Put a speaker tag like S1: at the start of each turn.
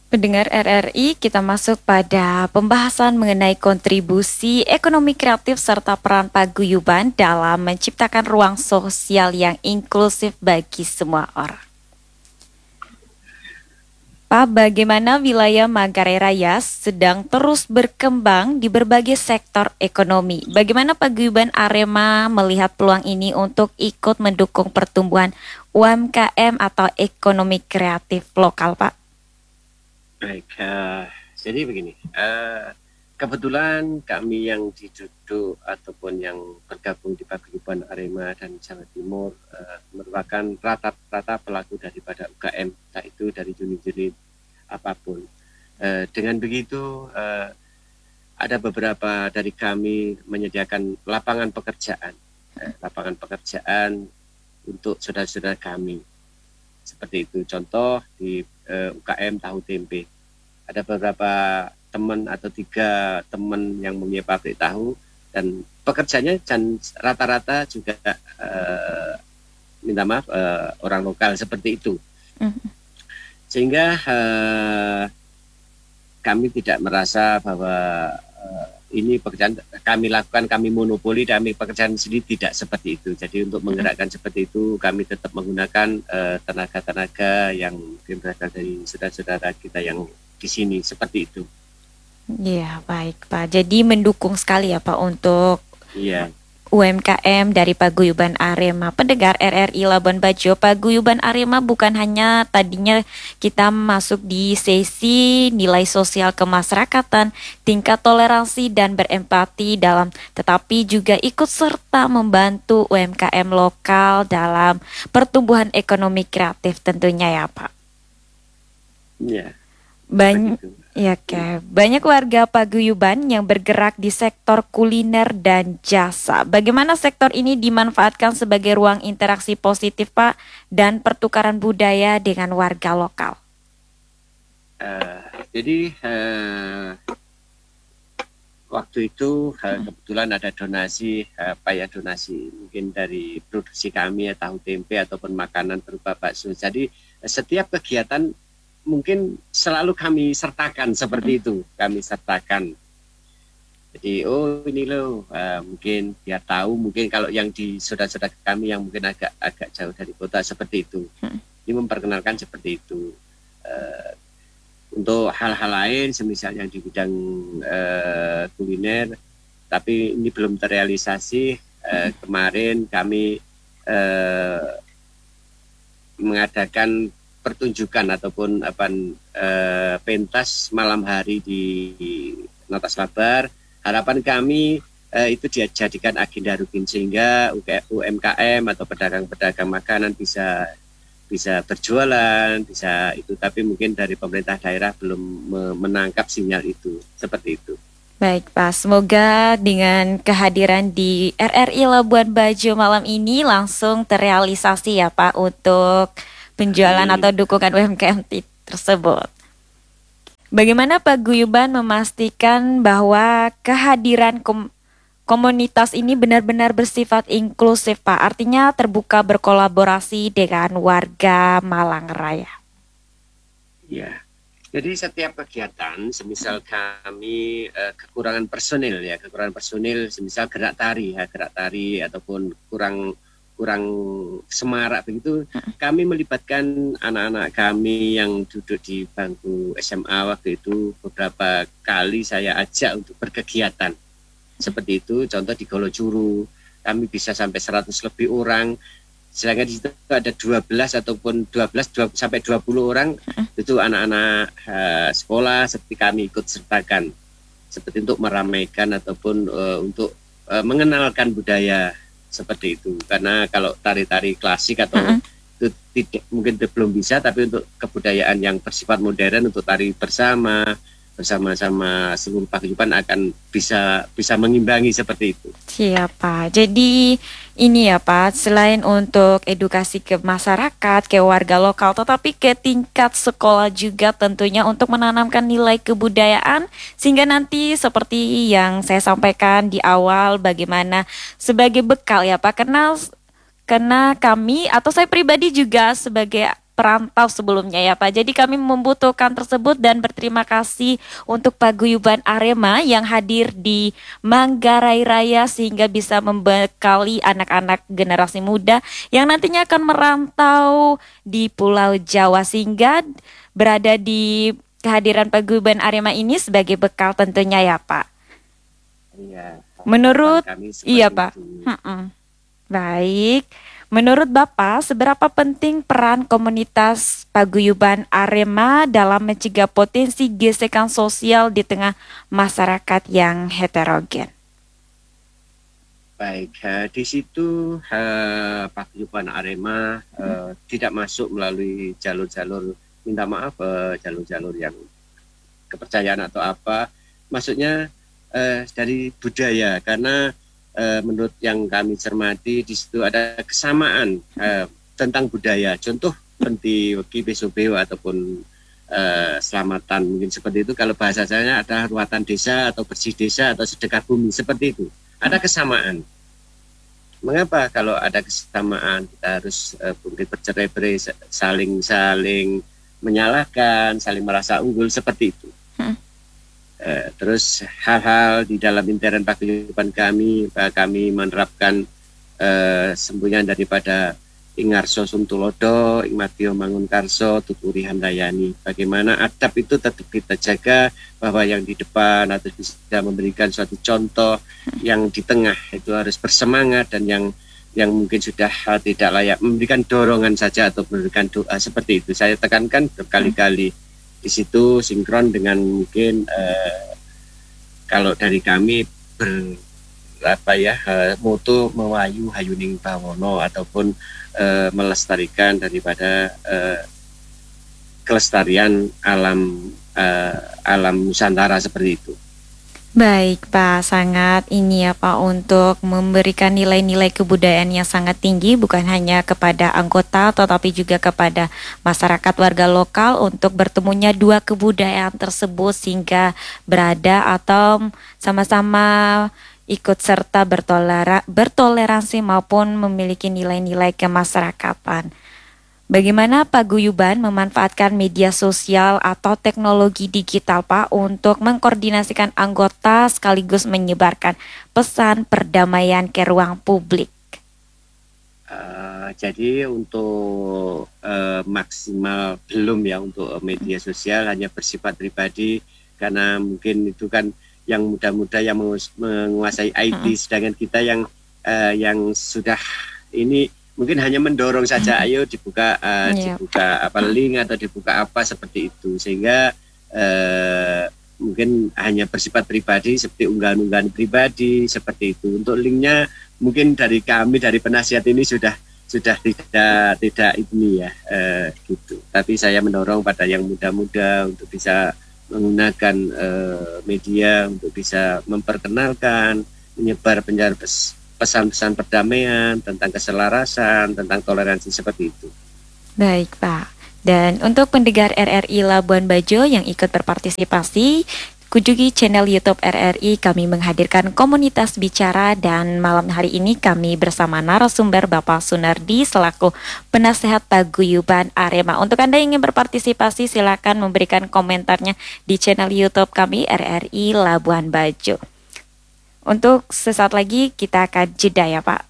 S1: Pendengar RRI, kita masuk pada pembahasan mengenai kontribusi ekonomi kreatif serta peran paguyuban dalam menciptakan ruang sosial yang inklusif bagi semua orang. Pak, bagaimana wilayah Manggarai Raya sedang terus berkembang di berbagai sektor ekonomi? Bagaimana paguyuban Arema melihat peluang ini untuk ikut mendukung pertumbuhan UMKM atau ekonomi kreatif lokal, Pak?
S2: Baik, jadi begini, kebetulan kami yang duduk ataupun yang bergabung di Paguyuban Arema dan Jawa Timur merupakan rata-rata pelaku daripada UKM, entah itu dari unit-unit apapun. Dengan begitu, ada beberapa dari kami menyediakan lapangan pekerjaan untuk saudara-saudara kami. Seperti itu, contoh di UKM tahu tempe. Ada beberapa teman atau 3 teman yang mempunyai pabrik tahu dan pekerjanya dan rata-rata juga minta maaf orang lokal seperti itu. Sehingga kami tidak merasa bahwa ini pekerjaan kami lakukan, kami monopoli, kami pekerjaan sendiri, tidak seperti itu. Jadi untuk menggerakkan seperti itu, kami tetap menggunakan tenaga-tenaga yang berasal dari saudara-saudara kita yang di sini, seperti itu.
S1: Iya, baik Pak. Jadi mendukung sekali ya Pak untuk
S2: Iya.
S1: UMKM dari Paguyuban Arema. Pendengar RRI Labuan Bajo, Paguyuban Arema bukan hanya tadinya kita masuk di sesi nilai sosial kemasyarakatan, tingkat toleransi dan berempati dalam, tetapi juga ikut serta membantu UMKM lokal dalam pertumbuhan ekonomi kreatif tentunya ya Pak.
S2: Iya.
S1: Banyak ya, banyak warga paguyuban yang bergerak di sektor kuliner dan jasa. Bagaimana sektor ini dimanfaatkan sebagai ruang interaksi positif, Pak, dan pertukaran budaya dengan warga lokal?
S2: Jadi waktu itu kebetulan ada donasi, donasi mungkin dari produksi kami ya, tahu tempe ataupun makanan berupa bakso. Jadi setiap kegiatan mungkin selalu kami sertakan seperti itu, kami sertakan. Jadi ini loh, mungkin biar tahu, mungkin kalau yang di saudara-saudara kami yang mungkin agak jauh dari kota seperti itu, ini memperkenalkan seperti itu. Untuk hal-hal lain, semisal yang di bidang kuliner, tapi ini belum terrealisasi. Kemarin kami mengadakan pertunjukan ataupun pentas malam hari di Natas Labar. Harapan kami itu dijadikan agenda rutin sehingga UMKM atau pedagang-pedagang makanan bisa berjualan, bisa itu. Tapi mungkin dari pemerintah daerah belum menangkap sinyal itu, seperti itu.
S1: Baik Pak, semoga dengan kehadiran di RRI Labuan Bajo malam ini langsung terrealisasi ya Pak untuk penjualan atau dukungan UMKM tersebut. Bagaimana Paguyuban memastikan bahwa kehadiran komunitas ini benar-benar bersifat inklusif, Pak? Artinya terbuka berkolaborasi dengan warga Malang Raya.
S2: Ya, jadi setiap kegiatan, semisal kami kekurangan personil, semisal gerak tari ataupun kurang semarak begitu, kami melibatkan anak-anak kami yang duduk di bangku SMA waktu itu. Beberapa kali saya ajak untuk berkegiatan seperti itu. Contoh di Golojuru kami bisa sampai 100 lebih orang, sedangkan di situ ada 12 ataupun 12 sampai 20 orang itu anak-anak sekolah, seperti kami ikut sertakan seperti untuk meramaikan ataupun untuk mengenalkan budaya seperti itu. Karena kalau tari-tari klasik atau itu tidak, mungkin belum bisa, tapi untuk kebudayaan yang bersifat modern, untuk tari bersama-sama seluruh paguyuban akan bisa mengimbangi seperti itu.
S1: Siapa? Jadi ini ya Pak, selain untuk edukasi ke masyarakat, ke warga lokal, tetapi ke tingkat sekolah juga tentunya untuk menanamkan nilai kebudayaan sehingga nanti seperti yang saya sampaikan di awal, bagaimana sebagai bekal ya Pak, karena kami atau saya pribadi juga sebagai perantau sebelumnya ya Pak. Jadi kami membutuhkan tersebut dan berterima kasih untuk Paguyuban Arema yang hadir di Manggarai Raya sehingga bisa membekali anak-anak generasi muda yang nantinya akan merantau di Pulau Jawa sehingga berada di kehadiran Paguyuban Arema ini sebagai bekal tentunya ya Pak.
S2: Iya.
S1: Menurut
S2: Kami
S1: iya
S2: seperti
S1: Pak.
S2: itu.
S1: Baik. Menurut Bapak, seberapa penting peran komunitas Paguyuban Arema dalam mencegah potensi gesekan sosial di tengah masyarakat yang heterogen?
S2: Baik, di situ Paguyuban Arema tidak masuk melalui jalur-jalur minta maaf, jalur-jalur yang kepercayaan atau apa. Maksudnya dari budaya, karena menurut yang kami cermati di situ ada kesamaan tentang budaya. Contoh seperti Weki Besobeo ataupun selamatan mungkin seperti itu. Kalau bahasa saya ada ruatan desa atau bersih desa atau sedekah bumi seperti itu. Ada kesamaan. Mengapa kalau ada kesamaan kita harus mungkin bercerai-berai, saling menyalahkan, saling merasa unggul seperti itu. Terus hal-hal di dalam intern paguyuban kami menerapkan semboyan daripada Ingarso Suntulodo, Ingmatio Mangunkarso, Tuturi Handayani. Bagaimana adab itu tetap kita jaga, bahwa yang di depan atau bisa memberikan suatu contoh, yang di tengah itu harus bersemangat, dan yang mungkin sudah tidak layak memberikan dorongan saja atau memberikan doa seperti itu. Saya tekankan berkali-kali di situ sinkron dengan mungkin kalau dari kami moto mewayu hayuning bawono ataupun melestarikan daripada kelestarian alam Nusantara seperti itu.
S1: Baik Pak, sangat ini ya Pak untuk memberikan nilai-nilai kebudayaan yang sangat tinggi bukan hanya kepada anggota tetapi juga kepada masyarakat warga lokal untuk bertemunya dua kebudayaan tersebut sehingga berada atau sama-sama ikut serta bertoleransi maupun memiliki nilai-nilai kemasyarakatan. Bagaimana Paguyuban memanfaatkan media sosial atau teknologi digital Pak untuk mengkoordinasikan anggota sekaligus menyebarkan pesan perdamaian ke ruang publik?
S2: Jadi untuk maksimal belum ya untuk media sosial, hanya bersifat pribadi karena mungkin itu kan yang muda-muda yang menguasai IT, sedangkan kita yang sudah ini mungkin hanya mendorong saja, ayo dibuka link atau dibuka apa seperti itu, sehingga mungkin hanya bersifat pribadi seperti unggahan-unggahan pribadi seperti itu. Untuk linknya mungkin dari kami dari penasihat ini sudah tidak ini ya gitu. Tapi saya mendorong pada yang muda-muda untuk bisa menggunakan media untuk bisa memperkenalkan, menyebar pesan-pesan perdamaian, tentang keselarasan, tentang toleransi seperti itu.
S1: Baik Pak. Dan untuk pendengar RRI Labuan Bajo yang ikut berpartisipasi, kunjungi channel YouTube RRI, kami menghadirkan komunitas bicara dan malam hari ini kami bersama narasumber Bapak Sunardi selaku penasehat Paguyuban Arema. Untuk Anda yang ingin berpartisipasi silakan memberikan komentarnya di channel YouTube kami RRI Labuan Bajo. Untuk sesaat lagi kita akan jeda ya Pak.